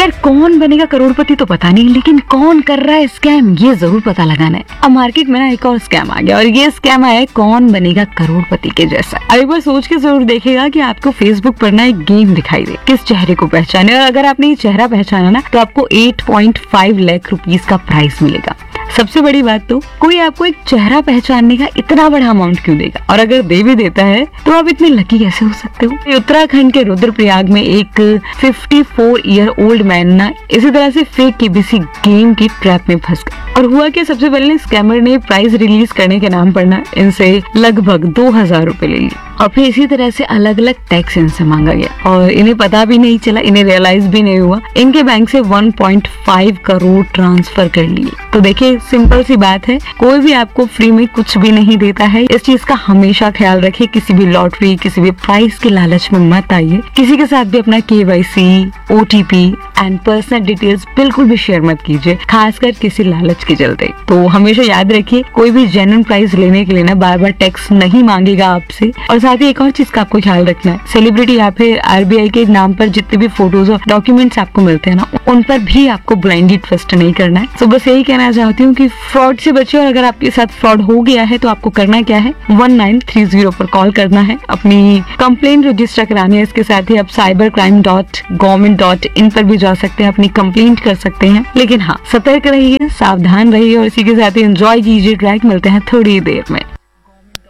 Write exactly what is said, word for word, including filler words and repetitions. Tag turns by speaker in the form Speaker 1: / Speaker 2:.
Speaker 1: खैर कौन बनेगा करोड़पति तो पता नहीं, लेकिन कौन कर रहा है स्कैम ये जरूर पता लगाना है। अब मार्केट में ना एक और स्कैम आ गया, और ये स्कैम आया है कौन बनेगा करोड़पति के जैसा। अब एक बार सोच के जरूर देखिएगा कि आपको फेसबुक पर ना एक गेम दिखाई दे, किस चेहरे को पहचाने, और अगर आपने ये चेहरा पहचाना ना तो आपको आठ पॉइंट पाँच लाख रुपीस का प्राइस मिलेगा। सबसे बड़ी बात तो कोई आपको एक चेहरा पहचानने का इतना बड़ा अमाउंट क्यों देगा, और अगर दे भी देता है तो आप इतने लकी कैसे हो सकते हो। उत्तराखंड के रुद्रप्रयाग में एक चौवन ईयर ओल्ड मैन ना इसी तरह से फेक केबीसी गेम की ट्रैप में फंस गया। और हुआ कि सबसे पहले स्कैमर ने प्राइज रिलीज करने के नाम पर ना इनसे लगभग दो हजार रूपए ले लिए, और फिर इसी तरह से अलग अलग टैक्स इनसे मांगा गया, और इन्हें पता भी नहीं चला, इन्हें रियलाइज भी नहीं हुआ, इनके बैंक से एक पॉइंट पाँच करोड़ ट्रांसफर कर लिए। तो देखिए सिंपल सी बात है, कोई भी आपको फ्री में कुछ भी नहीं देता है, इस चीज का हमेशा ख्याल रखिए। किसी भी लॉटरी, किसी भी प्राइस के लालच में मत आइए। किसी के साथ भी अपना KYC, OTP and personal details बिल्कुल भी शेयर मत कीजिए, खासकर किसी लालच के चलते। तो हमेशा याद रखिए, कोई भी जेन्युइन प्राइस लेने के लिए ना बार बार टैक्स नहीं मांगेगा आपसे। और साथ ही एक और चीज का आपको ख्याल रखना है, सेलिब्रिटी या फिर आरबीआई के नाम पर जितने भी फोटोज और डॉक्यूमेंट्स आपको मिलते हैं ना, उन पर भी आपको ब्लाइंडली ट्रस्ट नहीं करना है। तो बस यही कहना चाहती हूँ कि फ्रॉड से बचिए, और अगर आपके साथ फ्रॉड हो गया है तो आपको करना क्या है, वन नाइन थ्री जीरो पर कॉल करना है, अपनी कंप्लेंट रजिस्टर करानी है। इसके साथ ही आप cyber crime dot government dot in पर भी जा सकते हैं, अपनी कंप्लेंट कर सकते हैं। लेकिन हाँ, सतर्क रहिए, सावधान रहिए, और इसी के साथ ही एंजॉय कीजिए ट्रैक। मिलते हैं थोड़ी देर में।